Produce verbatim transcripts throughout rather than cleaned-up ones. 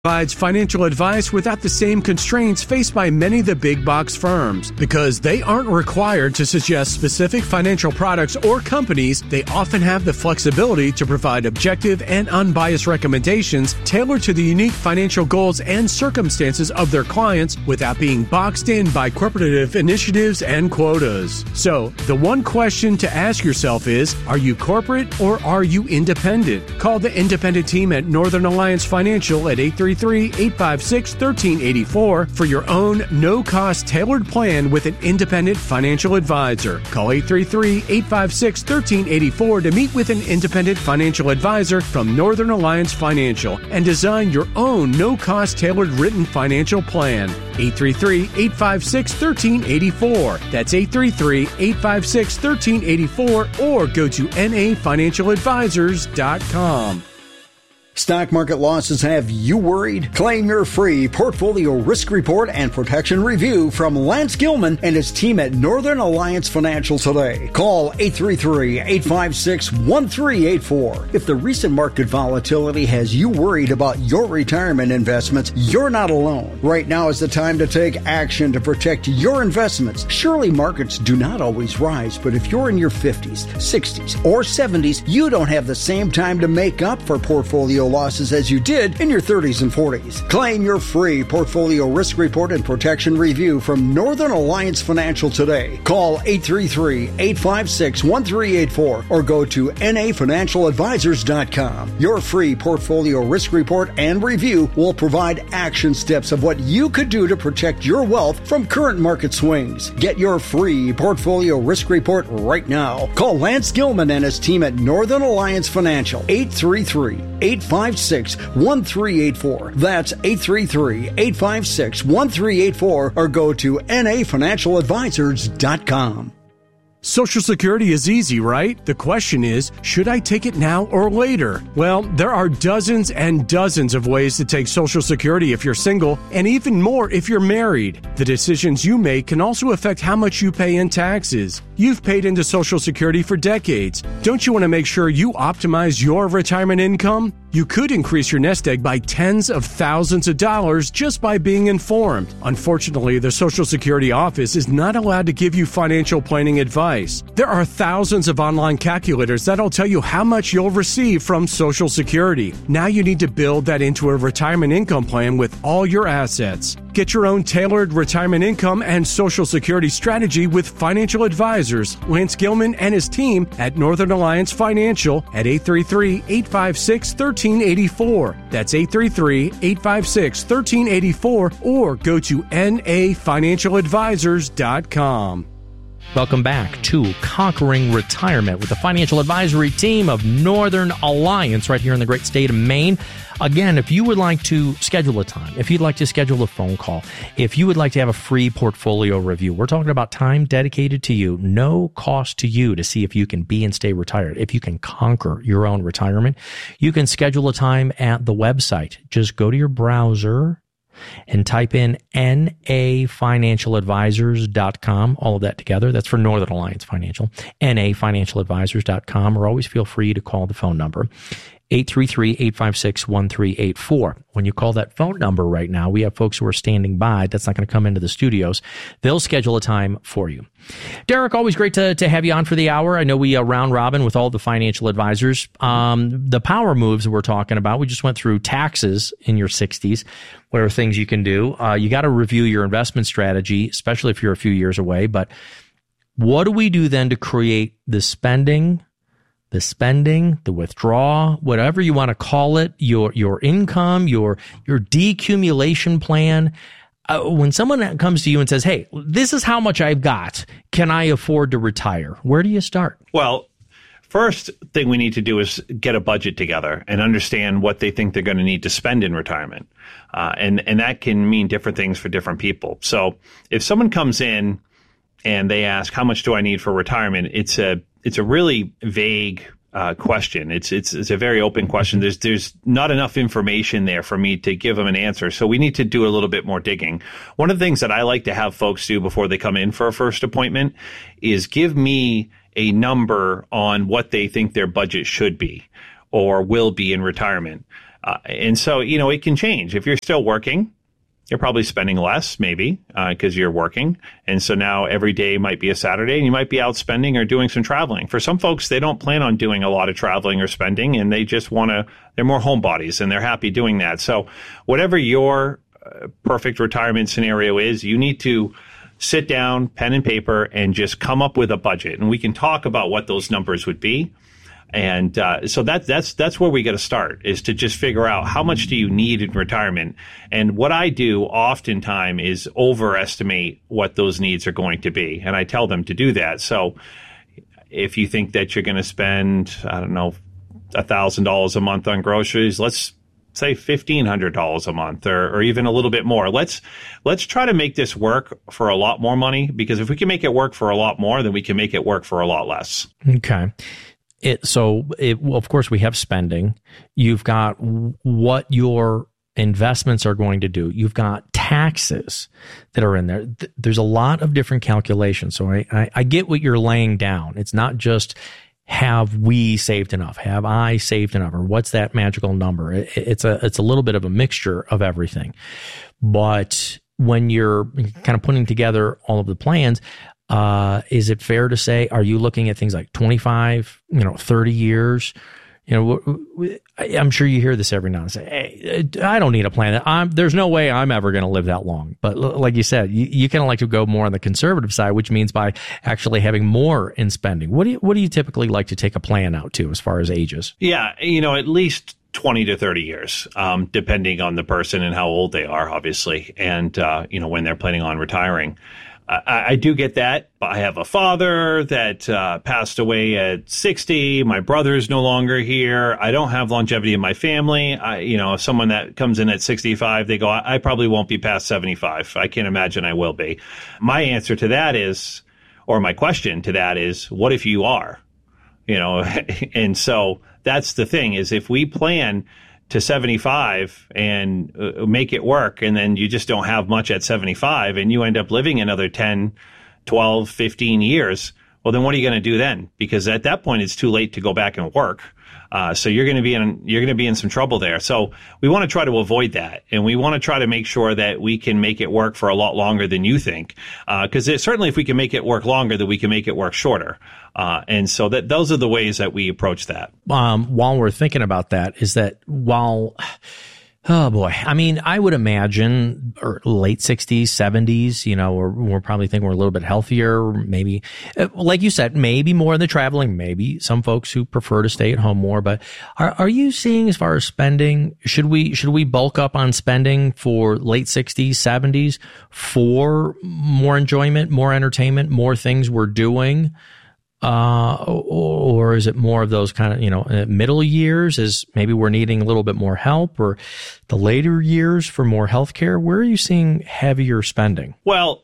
provides financial advice without the same constraints faced by many of the big box firms. Because they aren't required to suggest specific financial products or companies, they often have the flexibility to provide objective and unbiased recommendations tailored to the unique financial goals and circumstances of their clients without being boxed in by corporative initiatives and quotas. So, the one question to ask yourself is, are you corporate or are you independent? Call the independent team at Northern Alliance Financial at eight three three, eight five six, one three eight four for your own no-cost tailored plan with an independent financial advisor. Call eight three three, eight five six, one three eight four to meet with an independent financial advisor from Northern Alliance Financial and design your own no-cost tailored written financial plan. eight three three, eight five six, one three eight four. That's eight three three, eight five six, one three eight four or go to N A financial advisors dot com. Stock market losses have you worried? Claim your free portfolio risk report and protection review from Lance Gilman and his team at Northern Alliance Financial today. Call eight three three, eight five six, one three eight four. If the recent market volatility has you worried about your retirement investments, you're not alone. Right now is the time to take action to protect your investments. Surely markets do not always rise, but if you're in your fifties, sixties, or seventies, you don't have the same time to make up for portfolio losses as you did in your thirties and forties. Claim your free portfolio risk report and protection review from Northern Alliance Financial today. Call eight three three, eight five six, one three eight four or go to N A financial advisors dot com. Your free portfolio risk report and review will provide action steps of what you could do to protect your wealth from current market swings. Get your free portfolio risk report right now. Call Lance Gilman and his team at Northern Alliance Financial. eight three three, eight five six, one three eight four. That's eight three three, eight five six, one three eight four or go to N A financial advisors dot com. Social Security is easy, right? The question is, should I take it now or later? Well, there are dozens and dozens of ways to take Social Security if you're single, and even more if you're married. The decisions you make can also affect how much you pay in taxes. You've paid into Social Security for decades. Don't you want to make sure you optimize your retirement income? You could increase your nest egg by tens of thousands of dollars just by being informed. Unfortunately, the Social Security office is not allowed to give you financial planning advice. There are thousands of online calculators that'll tell you how much you'll receive from Social Security. Now you need to build that into a retirement income plan with all your assets. Get your own tailored retirement income and Social Security strategy with financial advisors Lance Gilman and his team at Northern Alliance Financial at eight three three, eight five six, one three eight four. That's eight three three, eight five six, one three eight four or go to N A financial advisors dot com. Welcome back to Conquering Retirement with the financial advisory team of Northern Alliance right here in the great state of Maine. Again, if you would like to schedule a time, if you'd like to schedule a phone call, if you would like to have a free portfolio review, we're talking about time dedicated to you, no cost to you to see if you can be and stay retired, if you can conquer your own retirement. You can schedule a time at the website. Just go to your browser and type in N A financial advisors dot com, all of that together. That's for Northern Alliance Financial, N A financial advisors dot com, or always feel free to call the phone number, eight three three, eight five six, one three eight four. When you call that phone number right now, we have folks who are standing by. That's not going to come into the studios. They'll schedule a time for you. Derek, always great to, to have you on for the hour. I know we uh, round robin with all the financial advisors. Um, the power moves we're talking about, we just went through taxes in your sixties. What are things you can do? Uh, you got to review your investment strategy, especially if you're a few years away. But what do we do then to create the spending, the spending, the withdrawal, whatever you want to call it, your your income, your your decumulation plan? Uh, when someone comes to you and says, hey, this is how much I've got, can I afford to retire? Where do you start? Well, first thing we need to do is get a budget together and understand what they think they're going to need to spend in retirement. Uh, and, and that can mean different things for different people. So if someone comes in and they ask, how much do I need for retirement? It's a, it's a really vague uh, question. It's, it's, it's a very open question. There's, there's not enough information there for me to give them an answer. So we need to do a little bit more digging. One of the things that I like to have folks do before they come in for a first appointment is give me a number on what they think their budget should be or will be in retirement. Uh, and so, you know, it can change. If you're still working, you're probably spending less, maybe, because uh, you're working. And so now every day might be a Saturday, and you might be out spending or doing some traveling. For some folks, they don't plan on doing a lot of traveling or spending, and they just want to, they're more homebodies, and they're happy doing that. So whatever your uh, perfect retirement scenario is, you need to sit down, pen and paper, and just come up with a budget. And we can talk about what those numbers would be. And uh, so that, that's that's where we got to start, is to just figure out how much do you need in retirement. And what I do oftentimes is overestimate what those needs are going to be. And I tell them to do that. So if you think that you're going to spend, I don't know, one thousand dollars a month on groceries, let's say fifteen hundred dollars a month, or, or even a little bit more. Let's let's try to make this work for a lot more money, because if we can make it work for a lot more, then we can make it work for a lot less. Okay. It, so, it, well, of course, we have spending. You've got what your investments are going to do. You've got taxes that are in there. Th- there's a lot of different calculations. So I, I, I get what you're laying down. It's not just have we saved enough? Have I saved enough? Or what's that magical number? It, it's a it's a little bit of a mixture of everything. But when you're kind of putting together all of the plans, Uh, is it fair to say, are you looking at things like twenty-five, you know, thirty years? You know, w- w- I'm sure you hear this every now and then. Say, hey, I don't need a plan. I'm, there's no way I'm ever going to live that long. But l- like you said, you, you kind of like to go more on the conservative side, which means by actually having more in spending. What do you, what do you typically like to take a plan out to as far as ages? Yeah, you know, at least twenty to thirty years, um, depending on the person and how old they are, obviously, and, uh, you know, when they're planning on retiring. I, I do get that. I have a father that uh, passed away at sixty. My brother's no longer here. I don't have longevity in my family. I, you know, if someone that comes in at sixty-five, they go, I, I probably won't be past seventy-five. I can't imagine I will be. My answer to that is, or my question to that is, what if you are? You know, and so that's the thing, is if we plan to seventy-five and uh, make it work, and then you just don't have much at seventy-five, and you end up living another ten, twelve, fifteen years, well, then what are you going to do then? Because at that point, it's too late to go back and work. Uh, so you're going to be in you're going to be in some trouble there. So we want to try to avoid that, and we want to try to make sure that we can make it work for a lot longer than you think. Because uh, certainly, if we can make it work longer, then we can make it work shorter. Uh, and so that those are the ways that we approach that. Um, while we're thinking about that, is that while, oh boy, I mean, I would imagine or late sixties, seventies, you know, we're, we're probably thinking we're a little bit healthier, maybe, like you said, maybe more in the traveling, maybe some folks who prefer to stay at home more. But are, are you seeing, as far as spending, should we, should we bulk up on spending for late sixties, seventies for more enjoyment, more entertainment, more things we're doing? Uh, or is it more of those kind of, you know, middle years, is maybe we're needing a little bit more help, or the later years for more healthcare? Where are you seeing heavier spending? Well,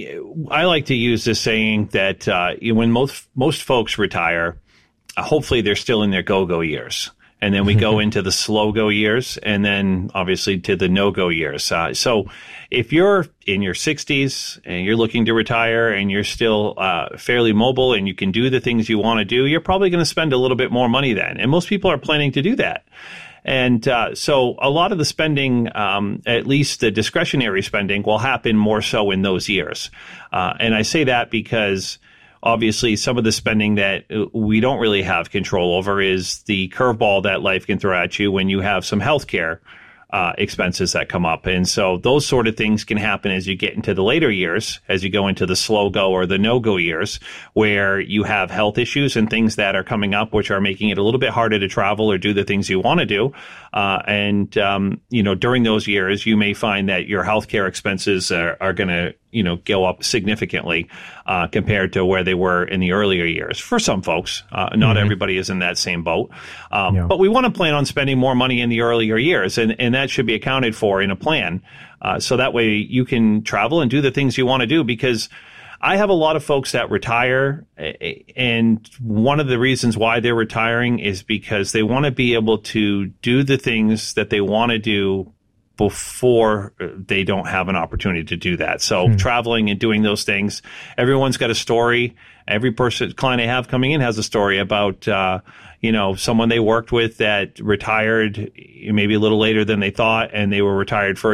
I like to use this saying that uh, when most most folks retire, uh, hopefully they're still in their go-go years. And then we go into the slow-go years, and then obviously to the no-go years. Uh, so if you're in your sixties and you're looking to retire and you're still uh, fairly mobile and you can do the things you want to do, you're probably going to spend a little bit more money then. And most people are planning to do that. And uh, so a lot of the spending, um, at least the discretionary spending, will happen more so in those years. Uh, and I say that because obviously, some of the spending that we don't really have control over is the curveball that life can throw at you when you have some healthcare uh, expenses that come up. And so those sort of things can happen as you get into the later years, as you go into the slow go or the no go years, where you have health issues and things that are coming up, which are making it a little bit harder to travel or do the things you want to do. Uh, and, um, you know, during those years, you may find that your healthcare expenses are, are going to, you know, go up significantly uh, compared to where they were in the earlier years. For some folks, uh, not mm-hmm. everybody is in that same boat. Um, yeah. But we want to plan on spending more money in the earlier years, and, and that should be accounted for in a plan. Uh, so that way you can travel and do the things you want to do, because I have a lot of folks that retire, and one of the reasons why they're retiring is because they want to be able to do the things that they want to do before they don't have an opportunity to do that. So mm. traveling and doing those things, everyone's got a story. Every person, client I have coming in has a story about, uh, you know, someone they worked with that retired maybe a little later than they thought, and they were retired for